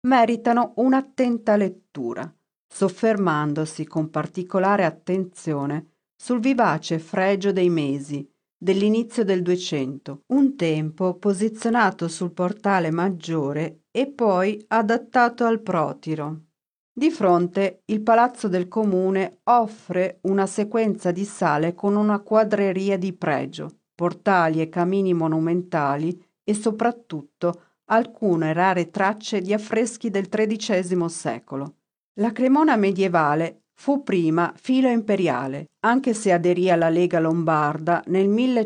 meritano un'attenta lettura, soffermandosi con particolare attenzione sul vivace fregio dei Mesi dell'inizio del 200, un tempo posizionato sul portale maggiore e poi adattato al Protiro. Di fronte il palazzo del comune offre una sequenza di sale con una quadreria di pregio, portali e camini monumentali e soprattutto alcune rare tracce di affreschi del XIII secolo. La Cremona medievale fu prima filo imperiale, anche se aderì alla Lega Lombarda nel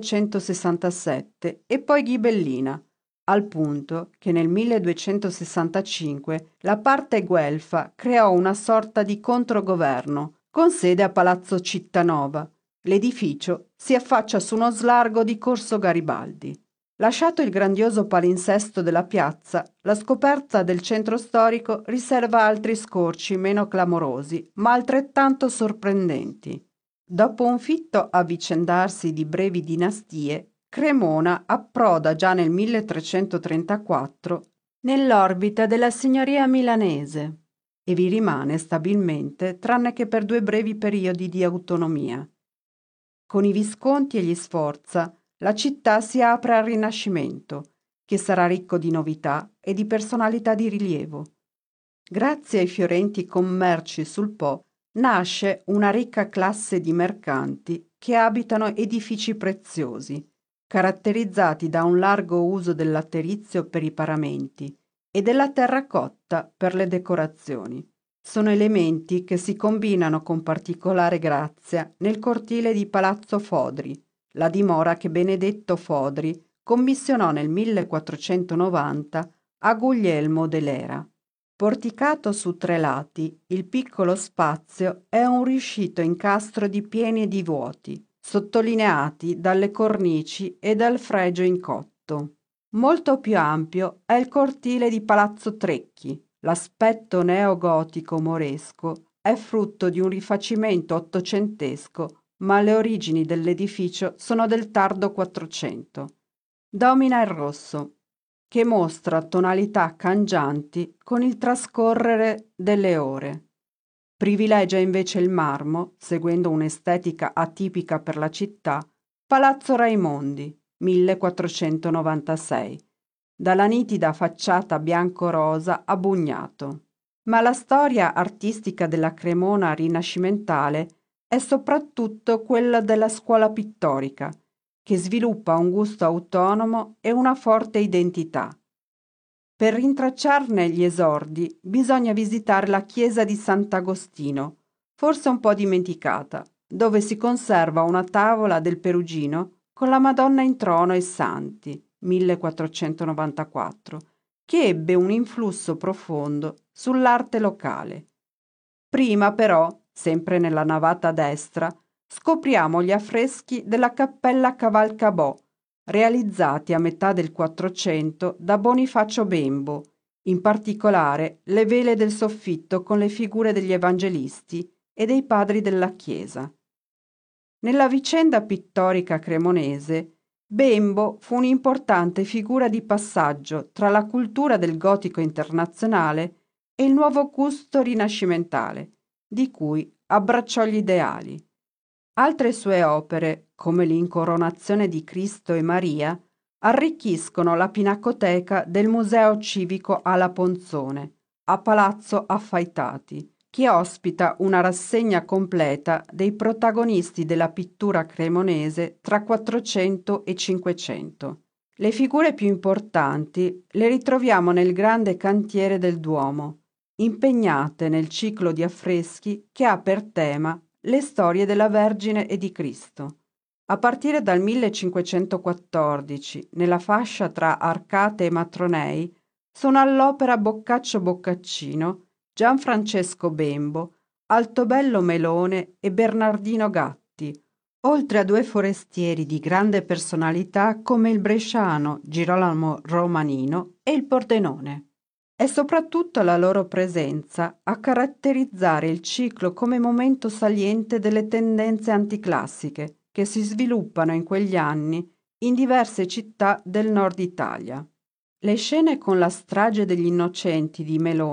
1167 e poi ghibellina, al punto che nel 1265 la parte guelfa creò una sorta di controgoverno con sede a Palazzo Cittanova. L'edificio si affaccia su uno slargo di Corso Garibaldi. Lasciato il grandioso palinsesto della piazza, la scoperta del centro storico riserva altri scorci meno clamorosi, ma altrettanto sorprendenti. Dopo un fitto avvicendarsi di brevi dinastie, Cremona approda già nel 1334 nell'orbita della signoria milanese e vi rimane stabilmente tranne che per 2 brevi periodi di autonomia. Con i Visconti e gli Sforza la città si apre al Rinascimento, che sarà ricco di novità e di personalità di rilievo. Grazie ai fiorenti commerci sul Po nasce una ricca classe di mercanti che abitano edifici preziosi, caratterizzati da un largo uso del laterizio per i paramenti e della terracotta per le decorazioni. Sono elementi che si combinano con particolare grazia nel cortile di Palazzo Fodri, la dimora che Benedetto Fodri commissionò nel 1490 a Guglielmo dell'Era. Porticato su 3 lati, il piccolo spazio è un riuscito incastro di pieni e di vuoti, sottolineati dalle cornici e dal fregio in cotto. Molto più ampio è il cortile di Palazzo Trecchi. L'aspetto neogotico moresco è frutto di un rifacimento ottocentesco, ma le origini dell'edificio sono del tardo Quattrocento. Domina il rosso, che mostra tonalità cangianti con il trascorrere delle ore. Privilegia invece il marmo, seguendo un'estetica atipica per la città, Palazzo Raimondi, 1496, dalla nitida facciata bianco-rosa a bugnato. Ma la storia artistica della Cremona rinascimentale è soprattutto quella della scuola pittorica, che sviluppa un gusto autonomo e una forte identità. Per rintracciarne gli esordi bisogna visitare la chiesa di Sant'Agostino, forse un po' dimenticata, dove si conserva una tavola del Perugino con la Madonna in trono e santi, 1494, che ebbe un influsso profondo sull'arte locale. Prima però, sempre nella navata destra, scopriamo gli affreschi della cappella Cavalcabò, realizzati a metà del Quattrocento da Bonifacio Bembo, in particolare le vele del soffitto con le figure degli evangelisti e dei padri della Chiesa. Nella vicenda pittorica cremonese, Bembo fu un'importante figura di passaggio tra la cultura del gotico internazionale e il nuovo gusto rinascimentale, di cui abbracciò gli ideali. Altre sue opere, come l'Incoronazione di Cristo e Maria, arricchiscono la pinacoteca del Museo Civico alla Ponzone, a Palazzo Affaitati, che ospita una rassegna completa dei protagonisti della pittura cremonese tra 400 e 500. Le figure più importanti le ritroviamo nel grande cantiere del Duomo, impegnate nel ciclo di affreschi che ha per tema le storie della Vergine e di Cristo. A partire dal 1514, nella fascia tra Arcate e Matronei, sono all'opera Boccaccio Boccaccino, Gianfrancesco Bembo, Altobello Melone e Bernardino Gatti, oltre a 2 forestieri di grande personalità come il bresciano Girolamo Romanino e il Pordenone. È soprattutto la loro presenza a caratterizzare il ciclo come momento saliente delle tendenze anticlassiche che si sviluppano in quegli anni in diverse città del nord Italia. Le scene con la strage degli innocenti di Meloni